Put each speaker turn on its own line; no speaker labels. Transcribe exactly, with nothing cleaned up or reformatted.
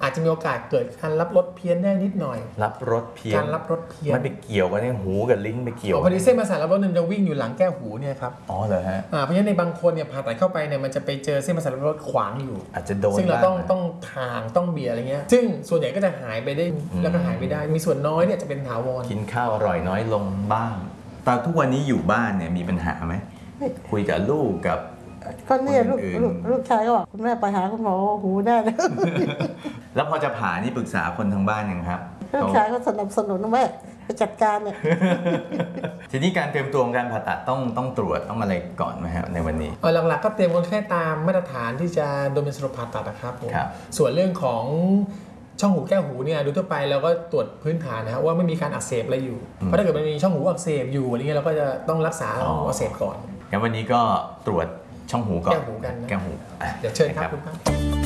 อาจจะมีโอกาสเกิดการรับรสเพี้ยนได้นิดหน่อย
รับรสเพี้ยน
การรับรสเพี้ยน
มันไปเกี่ยวกันในหูกับลิ้นไปเกี่ยว
พอดีเส้นประสาทรับรสนึงจะวิ่งอยู่หลังแก้วหูเนี่ยครับ
อ๋อเหรอฮะ
เพราะฉะนั้นในบางคนเนี่ยผ่าตัดเข้าไปเนี่ยมันจะไปเจอเส้นประสาทรับรสขวางอยู่
อาจจะโดน
ซึ่งเราต้องต้องทางต้องเบียอะไรเงี้ยซึ่งส่วนใหญ่ก็จะหายไปได้แล้วก็หายไปได้มีส่วนน้อยเนี่ยจะเป็นถาวร
กินข้าวอร่อยน้อยลงบ้างตอนทุกวันนี้อยู่บ้านเนี่ยมีปัญหาไหมคุยกับลูกกับ
ก็เนี่ยลูกลูกชายก็บอกคุณแม่ไปหาคุณหมอหูได้แล้ว
แล้วพอจะผ่านี่ปรึกษาคนทางบ้านยังครับ
ลูกชายก็สนับสนุนแม่ไปจัดการเนี่ย
ทีนี้การเตรียมตัวการผ่าตัดต้องต้องตรวจต้องอะไรก่อนไหมครับในวันนี้
หลักๆก็เตรียมคนไข้ตามมาตรฐานที่จะโดนเป็นสรุปผ่าตัดนะครับ
ครับ
ส่วนเรื่องของช่องหูแก้วหูเนี่ยโดยทั่วไปเราก็ตรวจพื้นฐานนะครับว่าไม่มีการอักเสบอะไรอยู่เพราะถ้าเกิดมันมีช่องหูอักเสบอยู่อะไรเงี้ยเราก็จะต้องรักษาหูอักเสบก่อน
งั้นวันนี้ก็ตรวจช่องหูก่อน
แก้วหูกัน
แก้วหู
เดี๋ยวเชิญครับคุณครับ